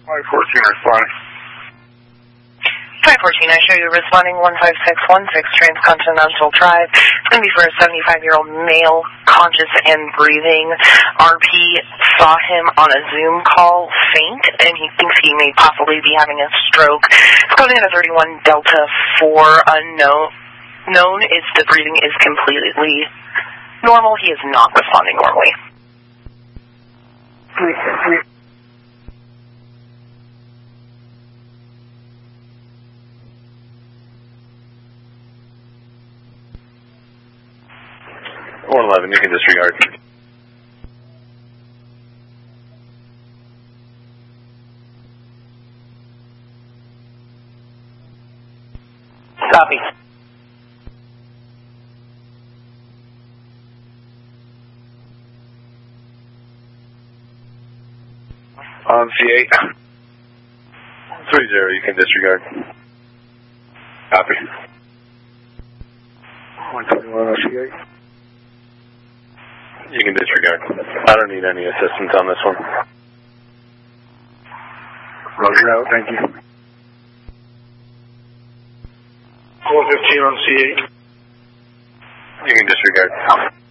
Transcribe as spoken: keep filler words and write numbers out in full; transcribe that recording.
five fourteen responding. five fourteen, I show you responding one five six one six Transcontinental Drive. It's going to be for a seventy-five-year-old male, conscious and breathing. R P saw him on a Zoom call faint, and he thinks he may possibly be having a stroke. It's going in a thirty-one Delta four unknown. Known is the breathing is completely normal. He is not responding normally. one eleven, you can disregard. Copy. On C eight. three zero, you can disregard. Copy. one twenty-one on C eight. You can disregard. I don't need any assistance on this one. Roger out, thank you. four fifteen on C eight. You can disregard.